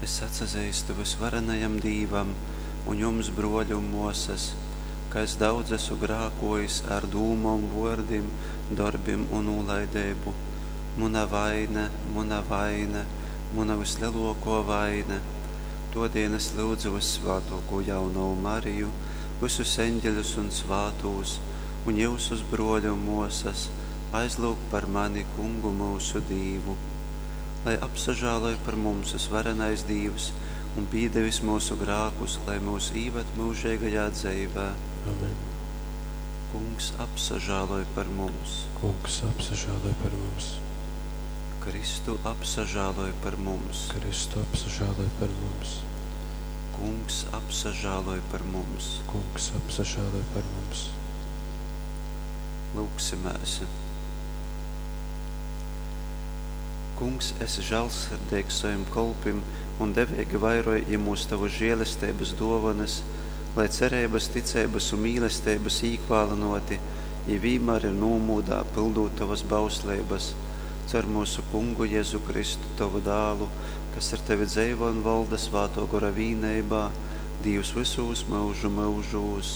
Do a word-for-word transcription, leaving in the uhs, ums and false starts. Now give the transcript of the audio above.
Es atsazīstu visvarenajam Dīvam un jums, broļi un mosas, ka es daudz esmu grākojis ar dūmom, vordim, darbim un ūlaideibu. Muna vaina, muna vaina, muna vislielāko vaina. Todien es lūdzu visvētāko jauno Mariju, visus eņģeļus un svātūs, un jūsus broļi un mosas, aizlūg par mani Kungu mūsu Dīvu. Lai apsažāloj par mums visvarenais Dievs un pīdevis mūsu grākus, lai mūs īvet mūžīgajā dzīvē. Amen. Kungs apsažāloj par mums. Kungs apsažāloj par mums. Kristu apsažāloj par mums. Kristu apsažāloj par mums. Kungs apsažāloj par mums. Kungs apsažāloj par mums. Lūksimies. Kungs, esi žēlsirdīgs saviem kalpim un devīgi vairoji mūs tavu žēlestības dovanas, lai cerības, ticības un mīlestības īkvālinoti, ja vienmēr ir nomūdā pildūt tavas bauslības, cer mūsu Kungu Jēzu Kristu, tavu dālu, kas ar tevi dzīvo un valda svāto gara vīneibā, Dievs visos mūžu mūžos.